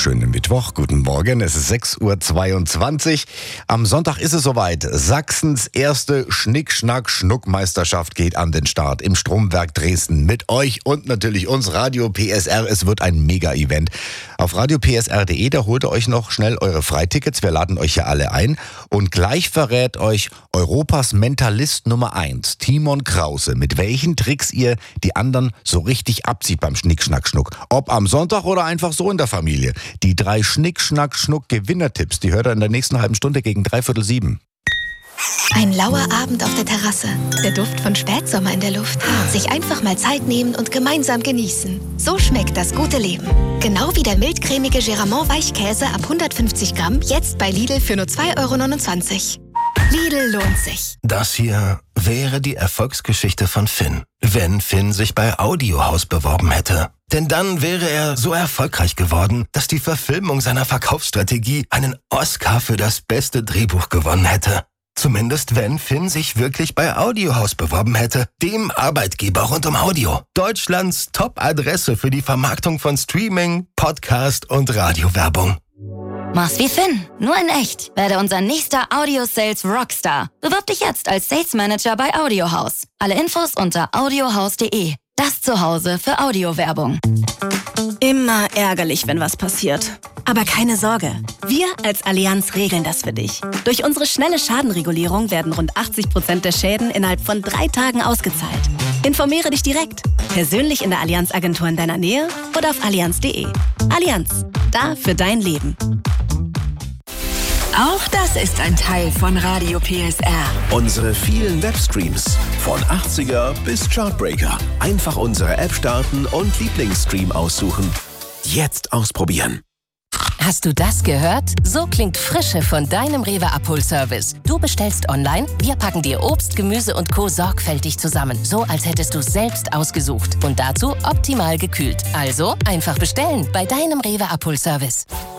schönen Mittwoch. Guten Morgen, es ist 6:22 Uhr. Am Sonntag ist es soweit. Sachsens erste Schnick-Schnack-Schnuck-Meisterschaft geht an den Start im Stromwerk Dresden. Mit euch und natürlich uns Radio PSR. Es wird ein Mega-Event. Auf radiopsr.de, da holt ihr euch noch schnell eure Freitickets. Wir laden euch hier alle ein. Und gleich verrät euch Europas Mentalist Nummer 1, Timon Krause, mit welchen Tricks ihr die anderen so richtig abzieht beim Schnick-Schnack-Schnuck. Ob am Sonntag oder einfach so in der Familie. Die 3 Schnick-Schnack-Schnuck-Gewinnertipps, die hört ihr in der nächsten halben Stunde gegen 6:45. Ein lauer Abend auf der Terrasse. Der Duft von Spätsommer in der Luft. Sich einfach mal Zeit nehmen und gemeinsam genießen. So schmeckt das gute Leben. Genau wie der mildcremige Geramont Weichkäse ab 150 Gramm. Jetzt bei Lidl für nur 2,29 €. Lidl lohnt sich. Das hier wäre die Erfolgsgeschichte von Finn, wenn Finn sich bei Audiohaus beworben hätte. Denn dann wäre er so erfolgreich geworden, dass die Verfilmung seiner Verkaufsstrategie einen Oscar für das beste Drehbuch gewonnen hätte. Zumindest wenn Finn sich wirklich bei Audiohaus beworben hätte, dem Arbeitgeber rund um Audio. Deutschlands Top-Adresse für die Vermarktung von Streaming, Podcast und Radiowerbung. Mach's wie Finn, nur in echt. Werde unser nächster Audio-Sales Rockstar. Bewirb dich jetzt als Sales Manager bei Audiohaus. Alle Infos unter audiohaus.de. Das Zuhause für Audiowerbung. Immer ärgerlich, wenn was passiert. Aber keine Sorge, wir als Allianz regeln das für dich. Durch unsere schnelle Schadenregulierung werden rund 80% der Schäden innerhalb von 3 Tagen ausgezahlt. Informiere dich direkt, persönlich in der Allianz-Agentur in deiner Nähe oder auf allianz.de. Allianz, da für dein Leben. Auch das ist ein Teil von Radio PSR. Unsere vielen Webstreams. Von 80er bis Chartbreaker. Einfach unsere App starten und Lieblingsstream aussuchen. Jetzt ausprobieren. Hast du das gehört? So klingt Frische von deinem Rewe Abholservice. Du bestellst online, wir packen dir Obst, Gemüse und Co. sorgfältig zusammen. So, als hättest du es selbst ausgesucht. Und dazu optimal gekühlt. Also einfach bestellen bei deinem Rewe Abholservice.